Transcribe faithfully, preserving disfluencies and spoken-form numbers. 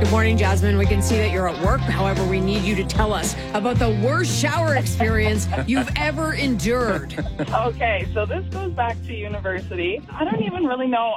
Good morning, Jasmine. We can see that you're at work. However, we need you to tell us about the worst shower experience you've ever endured. Okay, so this goes back to university. I don't even really know